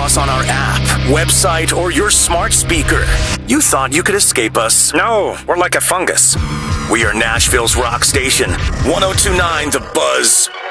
us on our app, website, or your smart speaker. You thought you could escape us. No, we're like a fungus. We are Nashville's rock station, 102.9 The Buzz.